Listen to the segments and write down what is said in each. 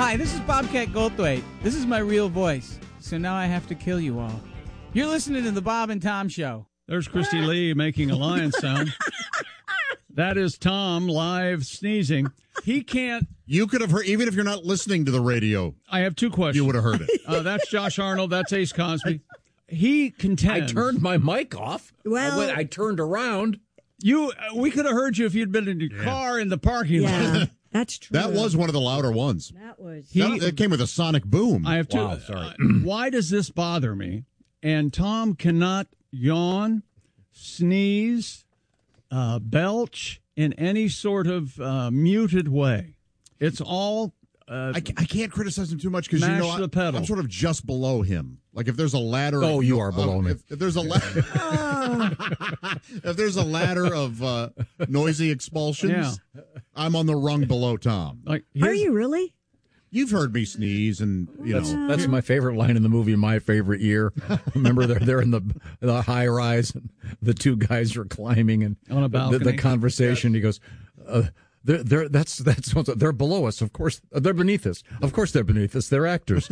Hi, this is Bobcat Goldthwait. This is my real voice, so now I have to kill you all. You're listening to the Bob and Tom Show. There's Christy Lee making a lion sound. That is Tom live sneezing. He can't. You could have heard, even if you're not listening to the radio. I have two questions. You would have heard it. That's Josh Arnold. That's Ace Cosby. He contends. I turned my mic off. Well, I turned around. We could have heard you if you'd been in your car in the parking lot. yeah, that's true. That was one of the louder ones. That was. It came with a sonic boom. I have two. Wow, sorry. Why does this bother me? And Tom cannot yawn, sneeze, belch in any sort of muted way. It's all. I can't criticize him too much because Mash the pedal. I'm sort of just below him. Like if there's a ladder. Oh, you are below me. If there's a ladder, if there's a ladder of noisy expulsions, I'm on the rung below Tom. Like, Are you really? You've heard me sneeze, and That's my favorite line in the movie. My favorite year. Remember, they're in the high rise, and the two guys are climbing, and on a balcony. The conversation. He goes, they're below us. Of course, they're beneath us. Of course, they're beneath us. They're actors.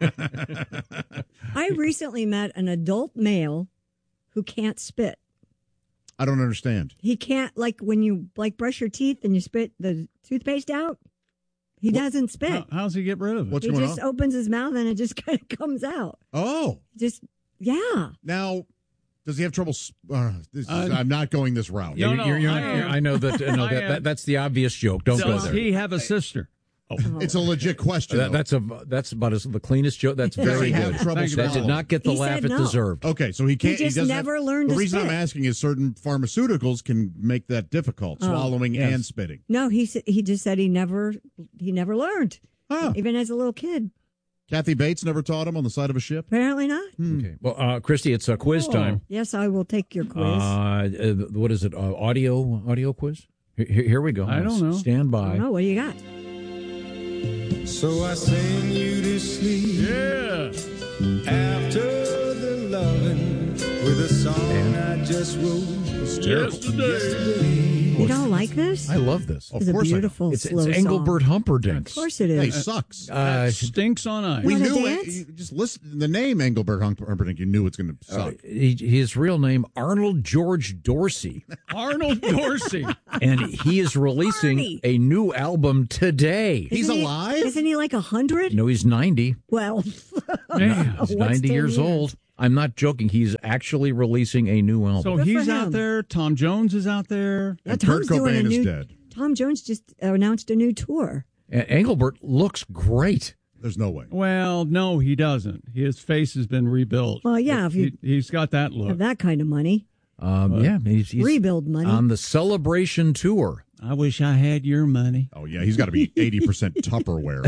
I recently met an adult male who can't spit. I don't understand. He can't, like when you brush your teeth and you spit the toothpaste out. He doesn't spit. How's he get rid of it? What's He going just on? opens his mouth and it just kind of comes out. Oh, Yeah. now does he have trouble? I'm not going this route. No, no, I know that. That's the obvious joke. Don't go Does there. he have a sister? It's a legit question. though. That's about the cleanest joke. That's Does very he have good. trouble That did swallowing? not get the He laugh said it no. deserved. Okay, so he can't. He just doesn't never have, learned The to reason I'm spit. asking is certain pharmaceuticals can make that difficult, swallowing and spitting. No, he just said he never learned, Huh. even as a little kid. Kathy Bates never taught him on the side of a ship. Apparently not. Okay. Well, Christy, it's a quiz time. Yes, I will take your quiz. What is it? Audio quiz? Here we go. I don't know. Stand by. Oh, what do you got? So I sing you to sleep after the loving with a song I just wrote yesterday. You don't like this? I love this. It's a course I beautiful It's slow Engelbert song. Humperdinck. Of course it He is. sucks. Stinks on ice. We wanna knew dance? it. You just listen the name Engelbert Humperdinck. You knew it's going to suck. His real name, Arnold George Dorsey. Arnold Dorsey. And he is releasing Arnie. a new album today. He's alive? Isn't he like 100? No, he's 90. Well, Man. He's What's 90 10 years years? old. I'm not joking. He's actually releasing a new album. So Good for he's out him. there. Tom Jones is out there. And Tom's Kurt doing a Cobain new- is dead. Tom Jones just announced a new tour. Engelbert looks great. There's no way. Well, no, he doesn't. His face has been rebuilt. Well, yeah, if you He's got that look. have that kind of money, He's rebuild money. on the Celebration Tour. I wish I had your money. Oh, yeah. He's got to be 80% Tupperware.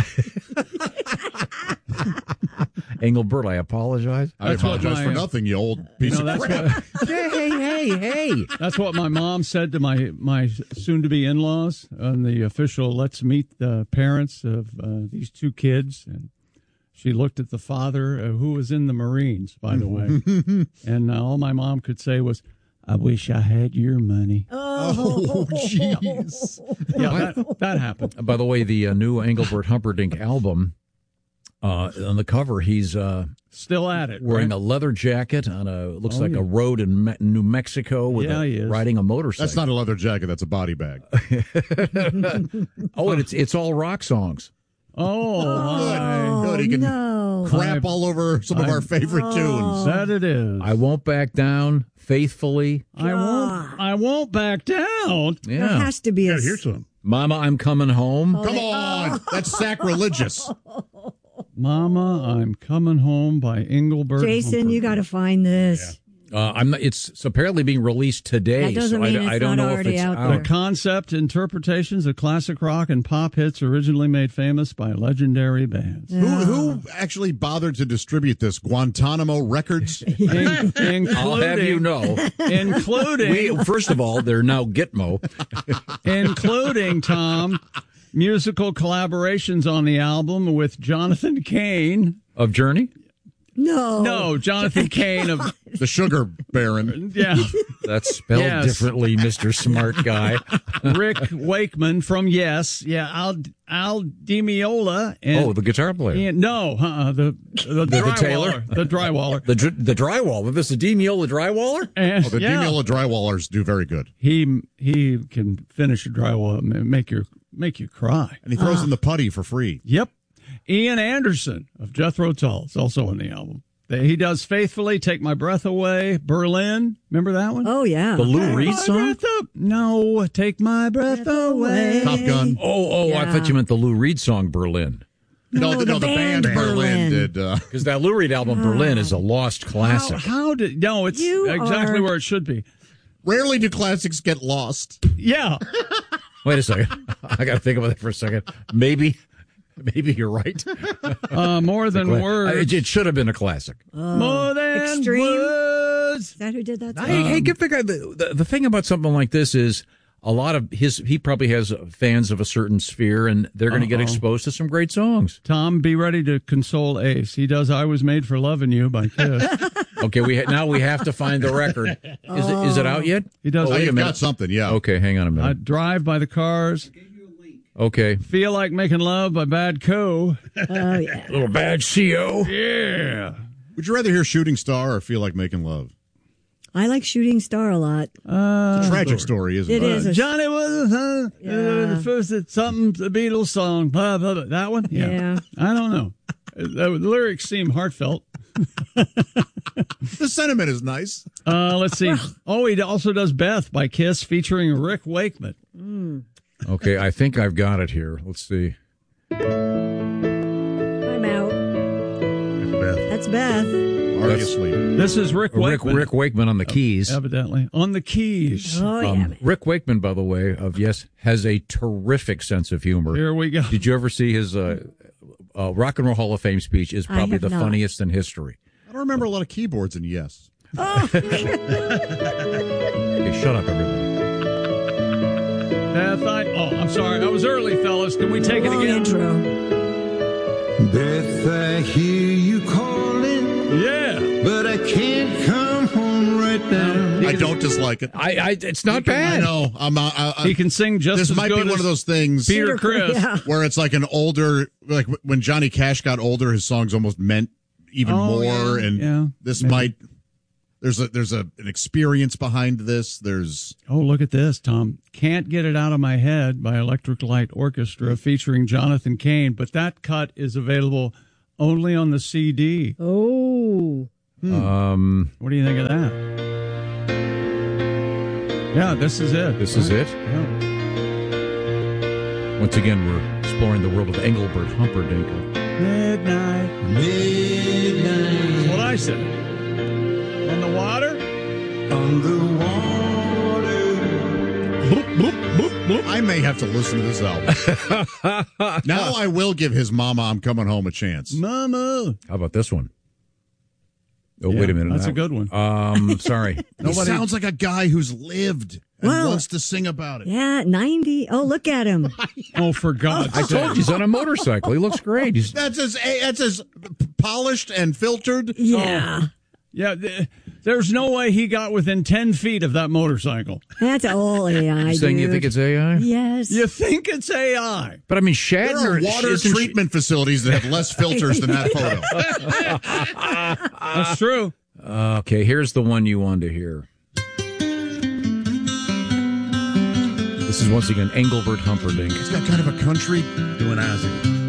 Engelbert, I apologize. I That's what apologize my, for nothing, you old piece of that's crap. what, Hey. that's what my mom said to my soon-to-be in-laws on the official "Let's meet the parents of these two kids." And she looked at the father, who was in the Marines, by the way, and all my mom could say was, "I wish I had your money." Oh, jeez. Yeah, that happened. By the way, the new Engelbert Humperdinck album, on the cover, he's Still at it. wearing right? a leather jacket on looks like a road in New Mexico with he is. riding a motorcycle. That's not a leather jacket. That's a body bag. Oh, and it's all rock songs. Oh, Good. He can no. crap all over some of our favorite tunes. that it is. I won't back down. Faithfully. I won't back down. There Yeah. has to be a. Here's some. Mama, I'm coming home. Come on. That's sacrilegious. Mama, I'm Coming Home by Engelbert Jason, you got to find this. I'm not, it's apparently being released today. That doesn't so mean I it's don't not know if already it's out out. there. The concept interpretations of classic rock and pop hits originally made famous by legendary bands. Who actually bothered to distribute this? Guantanamo Records? Including, I'll have you know. including, First of all, they're now Gitmo. including, Tom, musical collaborations on the album with Jonathan Cain. Of Journey? No, Jonathan Cain of The Sugar Baron. yeah, That's spelled Yes. differently, Mr. Smart Guy. Rick Wakeman from Yes, Al Di Meola, and The guitar player. and the drywaller, tailor? the drywaller, The drywaller. This is D. Mule, the drywaller? and The Demiola Drywallers do very good. he can finish a drywall and make you cry. And he throws in the putty for free. Yep. Ian Anderson of Jethro Tull is also on the album. He does Faithfully, Take My Breath Away, Berlin. Remember that one? Oh, yeah. The Lou Reed My song? breath up. No, Take My Breath Away. Top Gun. I Yeah. thought you meant the Lou Reed song, Berlin. No, the band Berlin did. Because that Lou Reed album, Berlin, is a lost classic. It's You exactly are- where it should be. Rarely do classics get lost. Yeah. Wait a second. I got to think about that for a second. Maybe you're right. More than words. It should have been a classic. More than Extreme? words. Is that who did that? Hey, give the guy the thing about something like this is a lot of he probably has fans of a certain sphere, and they're going to get exposed to some great songs. Tom, be ready to console Ace. He does "I Was Made for Loving You" by Kiss. Okay, now we have to find the record. Is it out yet? He does. Oh, wait a you've minute. got something, yeah. Okay, hang on a minute. "Drive" by the Cars. Okay, "Feel Like Making Love" by Bad Co. Oh, yeah. little bad CO. Yeah. Would you rather hear Shooting Star or Feel Like Making Love? I like Shooting Star a lot. It's a tragic story, isn't it? It is. Johnny was Yeah. the first something the Beatles song. Blah, blah, blah. That one. Yeah. I don't know. The lyrics seem heartfelt. The sentiment is nice. Let's see. Oh, he also does "Beth" by Kiss featuring Rick Wakeman. Okay, I think I've got it here. Let's see. I'm out. Beth. That's Beth. Already asleep. This is Rick Wakeman. Rick Wakeman on the keys. Evidently. On the keys. Oh, yeah. man. Rick Wakeman, by the way, of Yes, has a terrific sense of humor. Here we go. Did you ever see his Rock and Roll Hall of Fame speech? Is I probably have the not. funniest in history. I don't remember a lot of keyboards in Yes. Okay, shut up, everybody. Beth, I'm sorry. I was early, fellas. Can we take Long it again? intro. Beth, I hear you calling, Yeah. but I can't come home right now. I don't dislike it. It's not I bad. know. He can sing just This as might good be one as of those things Peter Criss. Yeah. where it's like an older, like when Johnny Cash got older, his songs almost meant even Oh, more. yeah, And yeah, this maybe. might. There's an experience behind this. There's Oh, look at this, Tom. "Can't Get It Out of My Head" by Electric Light Orchestra featuring Jonathan Cain, but that cut is available only on the CD. Oh. What do you think of that? Yeah, this is it. This is it. Yeah. Once again, we're exploring the world of Engelbert Humperdinck. Midnight. That's what I said. On the water? On the water. I may have to listen to this album. Now I will give his Mama I'm Coming Home a chance. Mama. How about this one? Oh, Yeah, wait a minute. that's a good one. Sorry. He sounds like a guy who's lived and Wow. wants to sing about it. Yeah, 90. Oh, look at him. Oh, for God's I sake. told you he's on a motorcycle. He looks great. He's, That's as polished and filtered. Yeah. Yeah, there's no way he got within 10 feet of that motorcycle. That's all AI, you saying dude. you think it's AI? Yes. You think it's AI? But I mean, There Shatner. are water isn't she- treatment facilities that have less filters than that photo. That's true. Okay, here's the one you wanted to hear. This is once again Engelbert Humperdinck. It's got kind of a country doing Ozzy.